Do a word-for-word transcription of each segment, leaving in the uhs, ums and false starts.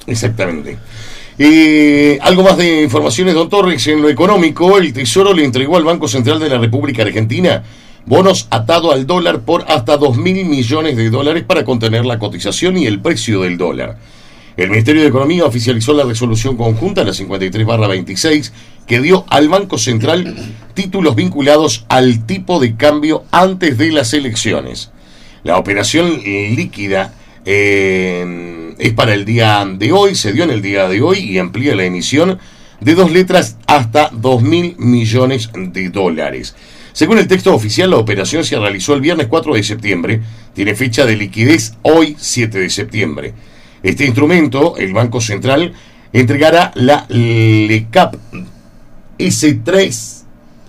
Exactamente. Eh, algo más de informaciones, don Torres. En lo económico, el Tesoro le entregó al Banco Central de la República Argentina bonos atados al dólar por hasta dos mil millones de dólares para contener la cotización y el precio del dólar. El Ministerio de Economía oficializó la resolución conjunta, la cincuenta y tres barra veintiséis, que dio al Banco Central títulos vinculados al tipo de cambio antes de las elecciones. La operación líquida eh, es para el día de hoy, se dio en el día de hoy y amplía la emisión de dos letras hasta dos mil millones de dólares. Según el texto oficial, la operación se realizó el viernes cuatro de septiembre, tiene fecha de liquidez hoy siete de septiembre. Este instrumento, el Banco Central, entregará la L E C A P S tres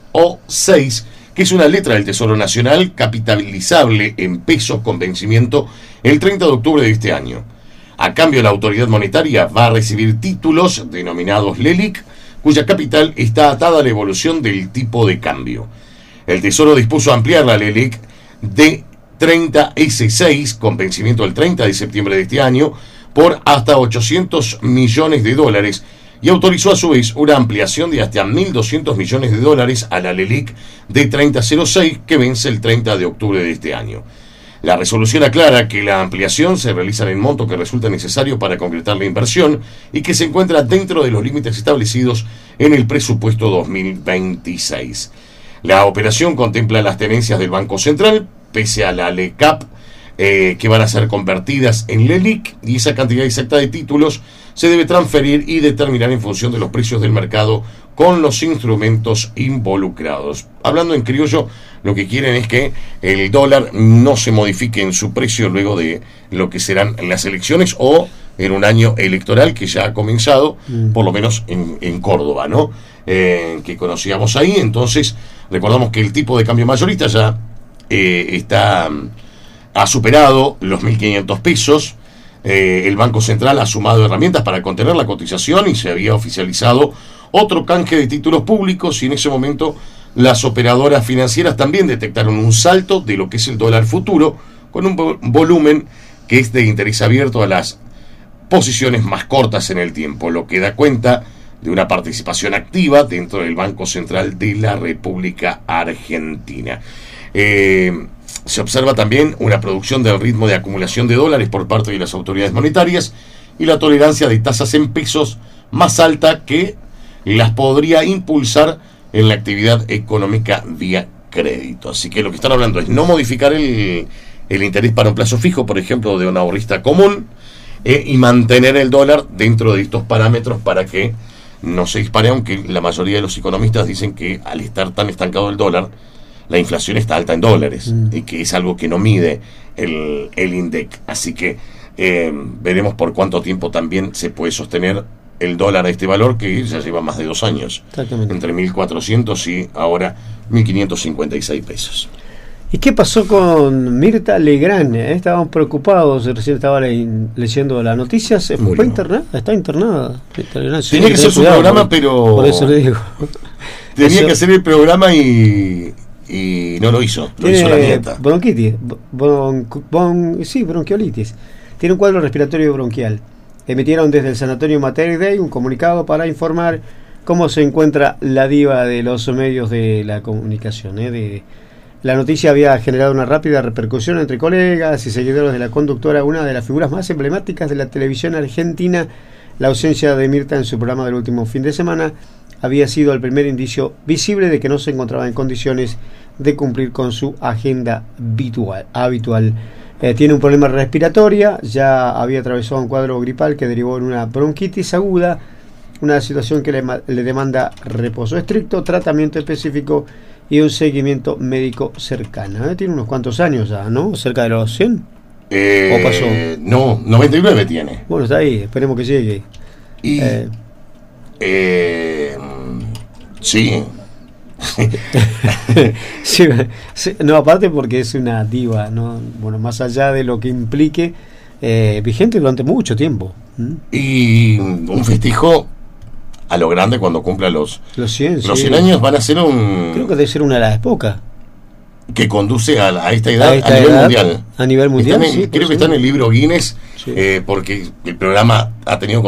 o seis, que es una letra del Tesoro Nacional capitalizable en pesos con vencimiento el treinta de octubre de este año. A cambio, la autoridad monetaria va a recibir títulos denominados L E L I C, cuya capital está atada a la evolución del tipo de cambio. El Tesoro dispuso ampliar la L E L I C de treinta ese seis, con vencimiento el treinta de septiembre de este año, por hasta ochocientos millones de dólares, y autorizó a su vez una ampliación de hasta mil doscientos millones de dólares a la L E L I C de treinta cero seis, que vence el treinta de octubre de este año. La resolución aclara que la ampliación se realiza en el monto que resulta necesario para concretar la inversión y que se encuentra dentro de los límites establecidos en el presupuesto dos mil veintiséis. La operación contempla las tenencias del Banco Central, pese a la L E C A P, eh, que van a ser convertidas en L E L I C, y esa cantidad exacta de títulos se debe transferir y determinar en función de los precios del mercado con los instrumentos involucrados. Hablando en criollo, lo que quieren es que el dólar no se modifique en su precio luego de lo que serán las elecciones o en un año electoral que ya ha comenzado, mm. por lo menos en, en Córdoba, ¿no? Eh, que conocíamos ahí. Entonces, recordamos que el tipo de cambio mayorista ya eh, está ha superado los mil quinientos pesos. Eh, el Banco Central ha sumado herramientas para contener la cotización y se había oficializado otro canje de títulos públicos, y en ese momento las operadoras financieras también detectaron un salto de lo que es el dólar futuro, con un vo- volumen que es de interés abierto a las posiciones más cortas en el tiempo, lo que da cuenta de una participación activa dentro del Banco Central de la República Argentina. Eh, se observa también una producción del ritmo de acumulación de dólares por parte de las autoridades monetarias y la tolerancia de tasas en pesos más alta que las podría impulsar en la actividad económica vía crédito. Así que lo que están hablando es no modificar el, el interés para un plazo fijo, por ejemplo, de un ahorrista común, eh, y mantener el dólar dentro de estos parámetros para que no se dispare, aunque la mayoría de los economistas dicen que al estar tan estancado el dólar, la inflación está alta en dólares, mm. y que es algo que no mide el, el INDEC. Así que eh, veremos por cuánto tiempo también se puede sostener el dólar a este valor, que ya lleva más de dos años, entre mil cuatrocientos y ahora mil quinientos cincuenta y seis pesos. ¿Y qué pasó con Mirta Legrand? ¿Eh? Estábamos preocupados, recién estaba le- leyendo las noticias. ¿Fue Murió. internada? Está internada. Legrand, sí, Tenía que hacer su programa, por, pero por eso le digo. tenía eso, que hacer el programa y, y no lo hizo, lo hizo la nieta. Bronquitis, bon, bon, sí, bronquiolitis. Tiene un cuadro respiratorio bronquial. Emitieron desde el Sanatorio Mater Dei un comunicado para informar cómo se encuentra la diva de los medios de la comunicación. ¿eh? De, la noticia había generado una rápida repercusión entre colegas y seguidores de la conductora, una de las figuras más emblemáticas de la televisión argentina. La ausencia de Mirta en su programa del último fin de semana había sido el primer indicio visible de que no se encontraba en condiciones de cumplir con su agenda habitual. habitual. Eh, tiene un problema respiratorio, ya había atravesado un cuadro gripal que derivó en una bronquitis aguda, una situación que le, le demanda reposo estricto, tratamiento específico y un seguimiento médico cercano. ¿Eh? Tiene unos cuantos años ya, ¿no? ¿Cerca de los cien? Eh, ¿O pasó? No, noventa y nueve tiene. Bueno, está ahí, esperemos que llegue. Y Eh, eh, sí. sí, sí, no, aparte porque es una diva, ¿no? Bueno, más allá de lo que implique, eh, vigente durante mucho tiempo. ¿Mm? Y un festejo a lo grande cuando cumpla los Los cien, los sí. cien años. Van a ser un Creo que debe ser una de las pocas. que conduce a, a esta edad A a, esta nivel edad, mundial. a nivel mundial, Está en- sí, creo pues que sí. está en el libro Guinness, Sí. eh, porque el programa ha tenido